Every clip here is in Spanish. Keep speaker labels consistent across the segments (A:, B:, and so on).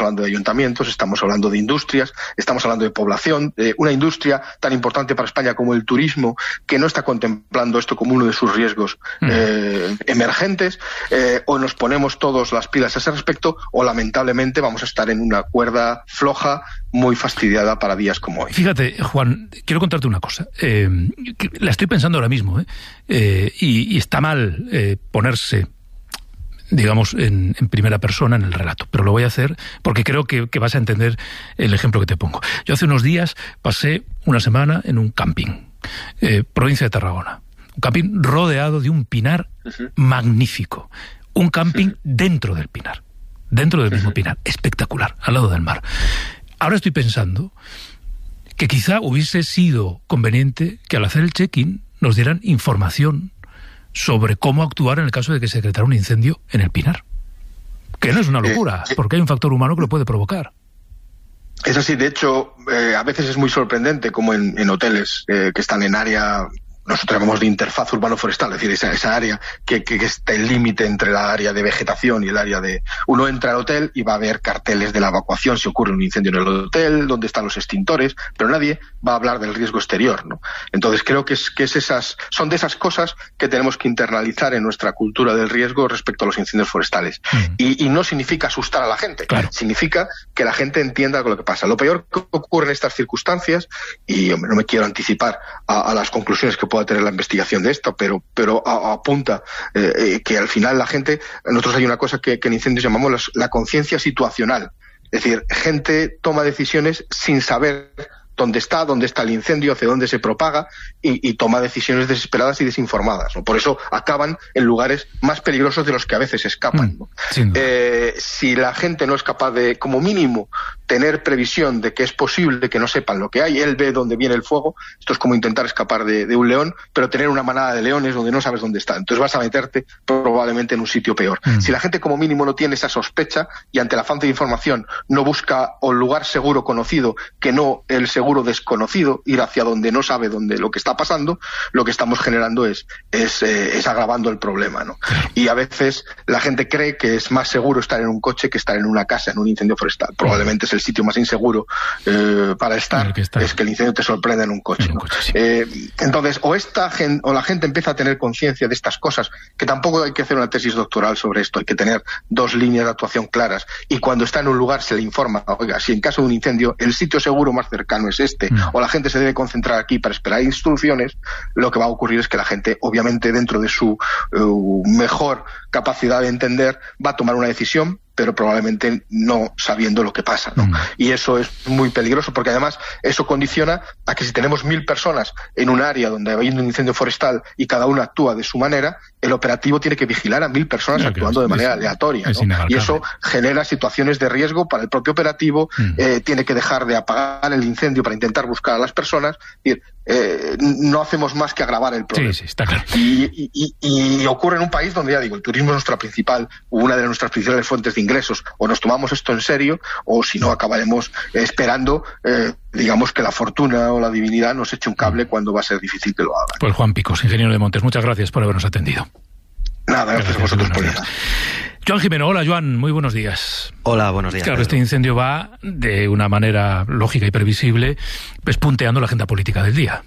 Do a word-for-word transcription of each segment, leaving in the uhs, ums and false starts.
A: hablando de ayuntamientos, estamos hablando de industrias, estamos hablando de población, de una industria tan importante para España como el turismo, que no está contemplando esto como uno de sus riesgos mm. eh, emergentes, eh, o nos ponemos todos las pilas a ese respecto, o lamentablemente vamos a estar en una cuerda floja muy fastidiada para días como hoy.
B: Fíjate, Juan, quiero contarte una cosa. Eh, la estoy pensando ahora mismo, ¿eh? Eh, y, y está mal eh, ponerse, digamos, en, en primera persona en el relato, pero lo voy a hacer porque creo que, que vas a entender el ejemplo que te pongo. Yo hace unos días pasé una semana en un camping, eh, provincia de Tarragona. Un camping rodeado de un pinar uh-huh. magnífico. Un camping uh-huh. dentro del pinar. Dentro del mismo uh-huh. pinar. Espectacular, al lado del mar. Ahora estoy pensando que quizá hubiese sido conveniente que al hacer el check-in nos dieran información sobre cómo actuar en el caso de que se decretara un incendio en el pinar. Que no es una locura, porque hay un factor humano que lo puede provocar.
A: Es así, de hecho, eh, a veces es muy sorprendente como en, en hoteles eh, que están en área... Nosotros llamamos de interfaz urbano-forestal, es decir, esa, esa área que, que, que está el límite entre la área de vegetación y el área de... Uno entra al hotel y va a ver carteles de la evacuación si ocurre un incendio en el hotel, dónde están los extintores, pero nadie va a hablar del riesgo exterior, ¿no? Entonces creo que es, que es esas, son de esas cosas que tenemos que internalizar en nuestra cultura del riesgo respecto a los incendios forestales. Mm. Y, y no significa asustar a la gente, claro. Significa que la gente entienda lo que pasa. Lo peor que ocurre en estas circunstancias, y hombre, no me quiero anticipar a, a las conclusiones que pueda tener la investigación de esto, pero pero a, apunta eh, eh, que al final la gente, nosotros hay una cosa que, que en incendios llamamos la, la conciencia situacional, es decir, gente toma decisiones sin saber dónde está, dónde está el incendio, hacia dónde se propaga y, y toma decisiones desesperadas y desinformadas, ¿no? Por eso acaban en lugares más peligrosos de los que a veces escapan, ¿no? Sí. Eh, si la gente no es capaz de, como mínimo, tener previsión de que es posible que no sepan lo que hay, él ve dónde viene el fuego, esto es como intentar escapar de, de un león, pero tener una manada de leones donde no sabes dónde está, entonces vas a meterte probablemente en un sitio peor. Mm. Si la gente como mínimo no tiene esa sospecha y ante la falta de información no busca un lugar seguro conocido que no el seguro seguro desconocido, ir hacia donde no sabe dónde lo que está pasando, lo que estamos generando es es, eh, es agravando el problema, ¿no? Y a veces la gente cree que es más seguro estar en un coche que estar en una casa, en un incendio forestal. Probablemente es el sitio más inseguro eh, para estar, que es que el incendio te sorprenda en un coche, en un ¿no? coche sí. eh, entonces, o esta gen, o la gente empieza a tener conciencia de estas cosas, que tampoco hay que hacer una tesis doctoral sobre esto, hay que tener dos líneas de actuación claras, y cuando está en un lugar se le informa, oiga, si en caso de un incendio el sitio seguro más cercano es este, no. o la gente se debe concentrar aquí para esperar instrucciones, lo que va a ocurrir es que la gente, obviamente dentro de su uh, mejor capacidad de entender, va a tomar una decisión, pero probablemente no sabiendo lo que pasa, ¿no? Mm. Y eso es muy peligroso, porque además eso condiciona a que si tenemos mil personas en un área donde hay un incendio forestal y cada una actúa de su manera, el operativo tiene que vigilar a mil personas no, actuando de manera es, aleatoria, ¿no? Y eso genera situaciones de riesgo para el propio operativo, mm. eh, tiene que dejar de apagar el incendio para intentar buscar a las personas, y eh, no hacemos más que agravar el problema.
B: Sí, sí, está claro.
A: Y, y, y, y ocurre en un país donde, ya digo, el turismo es nuestra principal, una de nuestras principales fuentes de ingresos. O nos tomamos esto en serio, o si no acabaremos esperando, eh, digamos, que la fortuna o la divinidad nos eche un cable cuando va a ser difícil que lo haga.
B: Pues Juan Picos, ingeniero de Montes, muchas gracias por habernos atendido.
A: Nada, gracias, gracias a vosotros por eso.
B: Joan Jimeno, hola Joan, muy buenos días.
C: Hola, buenos días.
B: Claro, Pedro. Este incendio va de una manera lógica y previsible, pues punteando la agenda política del día.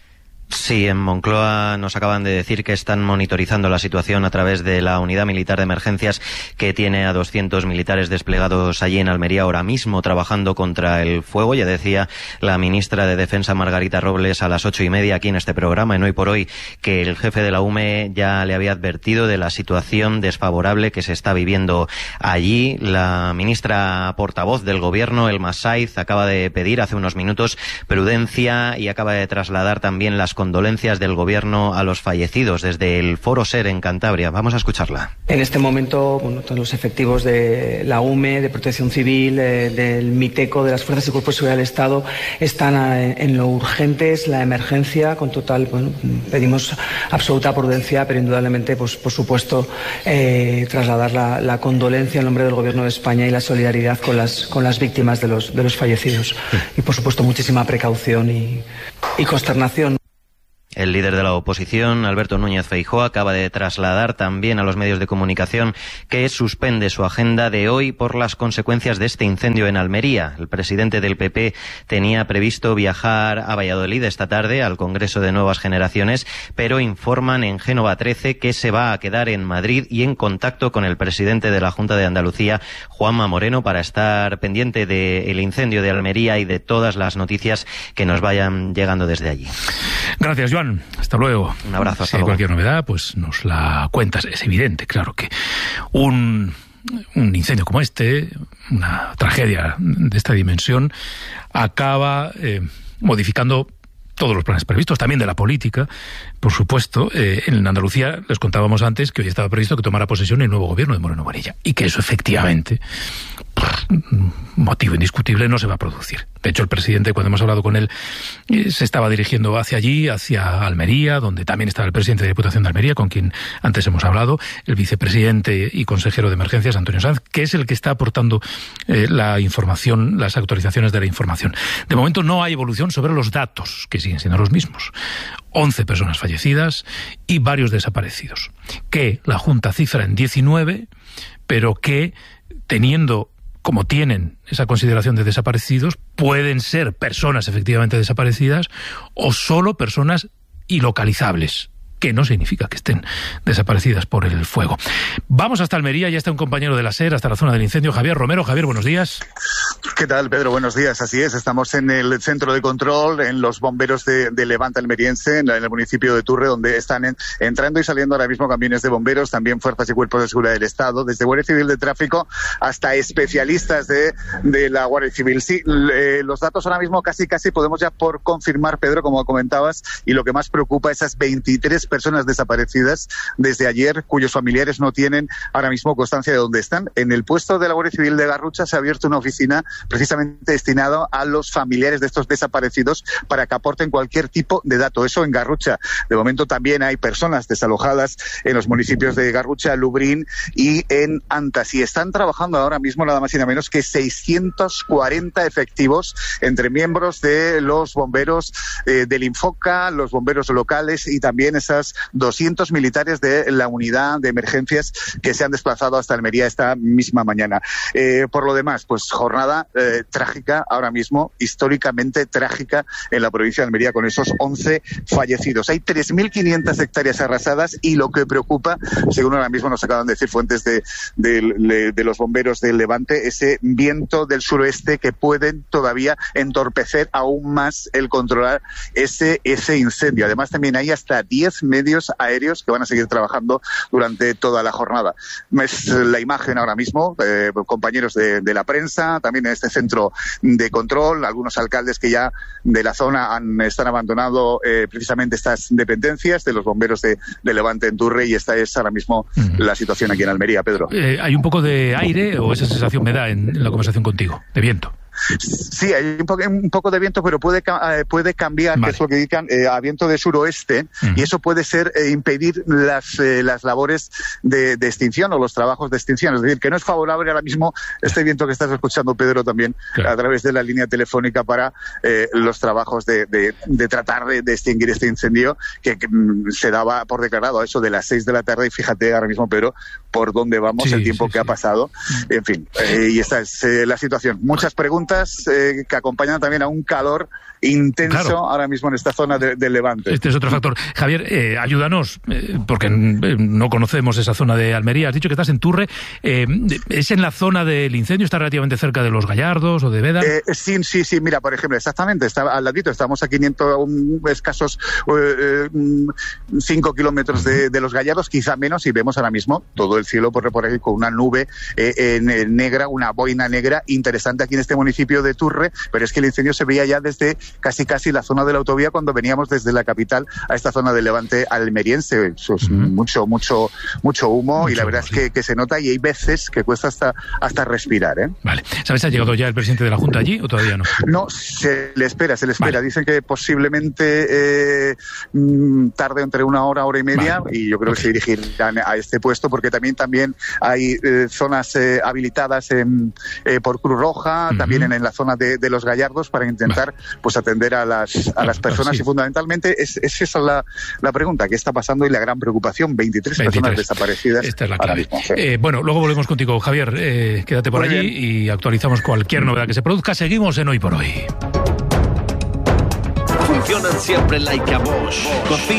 C: Sí, en Moncloa nos acaban de decir que están monitorizando la situación a través de la Unidad Militar de Emergencias, que tiene a doscientos militares desplegados allí en Almería ahora mismo trabajando contra el fuego. Ya decía la ministra de Defensa, Margarita Robles, a las ocho y media aquí en este programa, en Hoy por Hoy, que el jefe de la U M E ya le había advertido de la situación desfavorable que se está viviendo allí. La ministra portavoz del Gobierno, Elma Saiz, acaba de pedir hace unos minutos prudencia y acaba de trasladar también las condolencias del Gobierno a los fallecidos desde el Foro Ser en Cantabria. Vamos a escucharla.
D: En este momento, bueno, todos los efectivos de la U M E, de Protección Civil, eh, del MITECO, de las Fuerzas y Cuerpos de Seguridad del Estado, están a, en lo urgente, es la emergencia, con total, bueno, pedimos absoluta prudencia, pero indudablemente, pues, por supuesto, eh, trasladar la, la condolencia en nombre del Gobierno de España y la solidaridad con las, con las víctimas de los, de los fallecidos. Sí. Y, por supuesto, muchísima precaución y, y consternación.
C: El líder de la oposición, Alberto Núñez Feijóo, acaba de trasladar también a los medios de comunicación que suspende su agenda de hoy por las consecuencias de este incendio en Almería. El presidente del P P tenía previsto viajar a Valladolid esta tarde al Congreso de Nuevas Generaciones, pero informan en Génova trece que se va a quedar en Madrid y en contacto con el presidente de la Junta de Andalucía, Juanma Moreno, para estar pendiente del incendio de Almería y de todas las noticias que nos vayan llegando desde allí.
B: Gracias, Joan. Hasta luego.
C: Un abrazo.
B: Si hay cualquier novedad, pues nos la cuentas. Es evidente, claro, que un, un incendio como este, una tragedia de esta dimensión, acaba eh, modificando todos los planes previstos, también de la política, por supuesto. Eh, en Andalucía les contábamos antes que hoy estaba previsto que tomara posesión el nuevo gobierno de Moreno Bonilla, y que eso efectivamente, motivo indiscutible, no se va a producir. De hecho, el presidente, cuando hemos hablado con él, eh, se estaba dirigiendo hacia allí, hacia Almería, donde también estaba el presidente de la Diputación de Almería, con quien antes hemos hablado, el vicepresidente y consejero de emergencias, Antonio Sanz, que es el que está aportando eh, la información, las actualizaciones de la información. De momento no hay evolución sobre los datos, que siguen siendo los mismos. once personas fallecidas y varios desaparecidos, que la Junta cifra en diecinueve, pero que, teniendo como tienen esa consideración de desaparecidos, pueden ser personas efectivamente desaparecidas o solo personas ilocalizables, que no significa que estén desaparecidas por el fuego. Vamos hasta Almería, ya está un compañero de la SER, hasta la zona del incendio, Javier Romero. Javier, buenos días.
E: ¿Qué tal, Pedro? Buenos días. Así es, estamos en el centro de control, en los bomberos de, de Levante almeriense, en, en el municipio de Turre, donde están en, entrando y saliendo ahora mismo camiones de bomberos, también fuerzas y cuerpos de seguridad del Estado, desde Guardia Civil de Tráfico hasta especialistas de, de la Guardia Civil. Sí, le, los datos ahora mismo casi casi podemos ya por confirmar, Pedro, como comentabas, y lo que más preocupa, esas veintitrés personas desaparecidas desde ayer, cuyos familiares no tienen ahora mismo constancia de dónde están. En el puesto de la Guardia Civil de Garrucha se ha abierto una oficina precisamente destinada a los familiares de estos desaparecidos para que aporten cualquier tipo de dato. Eso en Garrucha. De momento también hay personas desalojadas en los municipios de Garrucha, Lubrín y en Antas. Y están trabajando ahora mismo nada más y nada menos que seiscientos cuarenta efectivos entre miembros de los bomberos eh, del Infoca, los bomberos locales y también esas doscientos militares de la unidad de emergencias que se han desplazado hasta Almería esta misma mañana. Eh, por lo demás, pues jornada eh, trágica ahora mismo, históricamente trágica en la provincia de Almería, con esos once fallecidos. Hay tres mil quinientas hectáreas arrasadas y lo que preocupa, según ahora mismo nos acaban de decir fuentes de, de, de los bomberos del Levante, ese viento del suroeste que pueden todavía entorpecer aún más el controlar ese, ese incendio. Además, también hay hasta diez medios aéreos que van a seguir trabajando durante toda la jornada. Es la imagen ahora mismo, eh, compañeros de, de la prensa, también en este centro de control, algunos alcaldes que ya de la zona han, están abandonando eh, precisamente estas dependencias de los bomberos de, de Levante en Turre, y esta es ahora mismo uh-huh. la situación aquí en Almería, Pedro.
B: Eh, ¿Hay un poco de aire o esa sensación me da en, en la conversación contigo, de viento?
E: Sí, hay un, po un poco de viento, pero puede, eh, puede cambiar, vale. que es lo que indican, eh, a viento de suroeste, uh-huh. y eso puede ser eh, impedir las, eh, las labores de, de extinción o los trabajos de extinción. Es decir, que no es favorable ahora mismo este viento que estás escuchando, Pedro, también claro. a través de la línea telefónica para eh, los trabajos de, de, de tratar de, de extinguir este incendio que, que mm, se daba por declarado a eso de las seis de la tarde, y fíjate ahora mismo, Pedro, por dónde vamos, sí, el tiempo sí, que sí. ha pasado. En fin, eh, y esta es eh, la situación. Muchas preguntas Eh, que acompañan también a un calor intenso claro. ahora mismo en esta zona del de Levante.
B: Este es otro factor. Javier, eh, ayúdanos, eh, porque no conocemos esa zona de Almería. Has dicho que estás en Turre. Eh, ¿Es en la zona del incendio? ¿Está relativamente cerca de Los Gallardos o de Veda?
E: Eh, sí, sí, sí. Mira, por ejemplo, exactamente. Está al ladito. Estamos a quinientos um, escasos cinco uh, kilómetros de, de Los Gallardos, quizá menos, y vemos ahora mismo todo el cielo por, por ahí con una nube eh, en, en negra, una boina negra interesante aquí en este municipio de Turre, pero es que el incendio se veía ya desde casi casi la zona de la autovía cuando veníamos desde la capital a esta zona del Levante almeriense. Eso es uh-huh. mucho, mucho, mucho humo mucho, y la verdad sí. es que, que se nota, y hay veces que cuesta hasta, hasta respirar, ¿eh?
B: Vale. ¿Sabes, ha llegado ya el presidente de la Junta allí o todavía no?
E: No, se le espera, se le espera.
B: Vale.
E: Dicen que posiblemente eh, tarde entre una hora, hora y media, vale. y yo creo okay. que se dirigirán a este puesto, porque también, también hay eh, zonas eh, habilitadas en, eh, por Cruz Roja, uh-huh. también tienen en la zona de, de Los Gallardos para intentar pues atender a las, a las personas. Sí. Y fundamentalmente es, es esa la, la pregunta, ¿qué está pasando? Y la gran preocupación, veintitrés, veintitrés personas desaparecidas.
B: Esta es la clave. Mismo, sí. eh, bueno, luego volvemos contigo, Javier. Eh, quédate por Muy allí bien. Y actualizamos cualquier novedad que se produzca. Seguimos en Hoy por Hoy.
F: Funcionan siempre like a Bosch.